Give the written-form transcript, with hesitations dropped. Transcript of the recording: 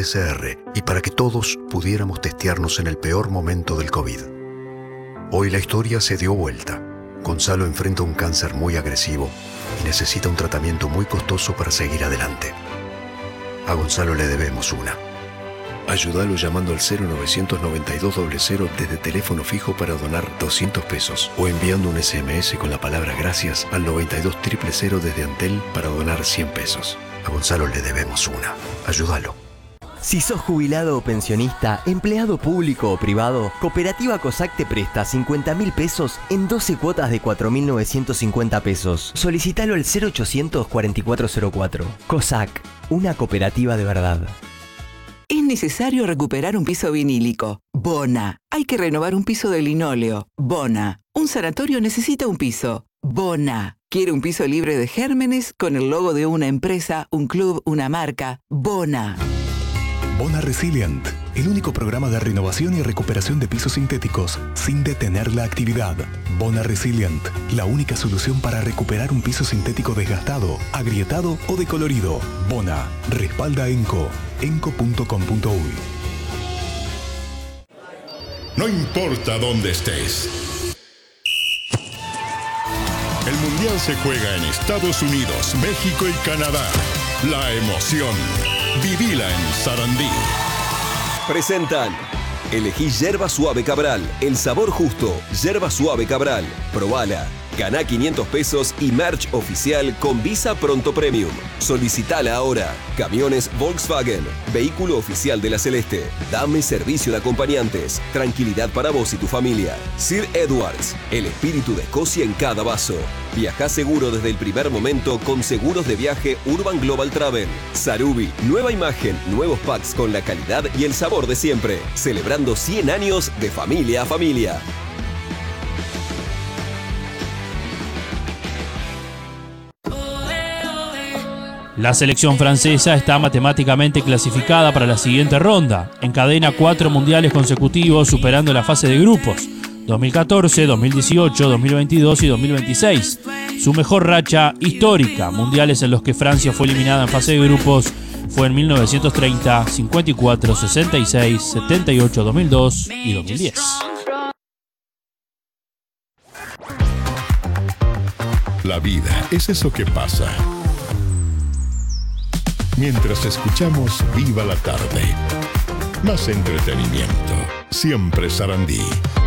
PCR y para que todos pudiéramos testearnos en el peor momento del COVID. Hoy la historia se dio vuelta. Gonzalo enfrenta un cáncer muy agresivo y necesita un tratamiento muy costoso para seguir adelante. A Gonzalo le debemos una. Ayúdalo llamando al 099200 desde teléfono fijo para donar 200 pesos o enviando un SMS con la palabra gracias al 92000 desde Antel para donar 100 pesos. A Gonzalo le debemos una. Ayúdalo. Si sos jubilado o pensionista, empleado público o privado, Cooperativa COSAC te presta 50.000 pesos en 12 cuotas de 4.950 pesos. Solicitalo al 0800 4404. COSAC, una cooperativa de verdad. Es necesario recuperar un piso vinílico. Bona. Hay que renovar un piso de linóleo. Bona. Un sanatorio necesita un piso. Bona. ¿Quiere un piso libre de gérmenes con el logo de una empresa, un club, una marca? Bona. Bona Resilient, el único programa de renovación y recuperación de pisos sintéticos sin detener la actividad. Bona Resilient, la única solución para recuperar un piso sintético desgastado, agrietado o decolorido. Bona, respalda ENCO, enco.com.uy. No importa dónde estés. El Mundial se juega en Estados Unidos, México y Canadá. La emoción. Vivila en Sarandí. Presentan. Elegí Yerba Suave Cabral, el sabor justo. Yerba Suave Cabral. Probala. Ganá 500 pesos y merch oficial con Visa Pronto Premium. Solicitala ahora. Camiones Volkswagen. Vehículo oficial de la Celeste. Dame servicio de acompañantes. Tranquilidad para vos y tu familia. Sir Edwards. El espíritu de Escocia en cada vaso. Viajá seguro desde el primer momento con seguros de viaje Urban Global Travel. Sarubi. Nueva imagen. Nuevos packs con la calidad y el sabor de siempre. Celebrando 100 años de familia a familia. La selección francesa está matemáticamente clasificada para la siguiente ronda. Encadena 4 mundiales consecutivos superando la fase de grupos: 2014, 2018, 2022 y 2026. Su mejor racha histórica, mundiales en los que Francia fue eliminada en fase de grupos, fue en 1930, 54, 66, 78, 2002 y 2010. La vida es eso que pasa mientras escuchamos Viva la Tarde. Más entretenimiento. Siempre Sarandí.